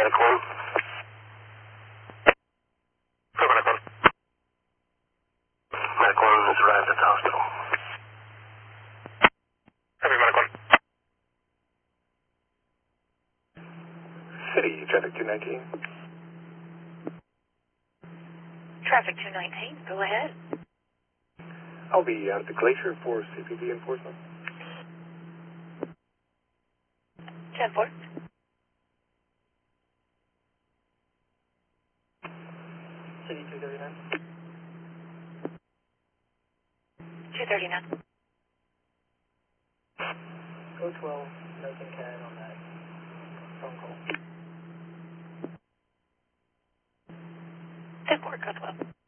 Medic 1. For Medic 1. Medic 1 has arrived at the hospital. Copy, Medic 1. City, traffic 219. Traffic 219, go ahead. I'll be out at the Glacier for CPV enforcement. 10-4. City 239. 239. Go 12, American Karen on that phone call. 10-4, go 12.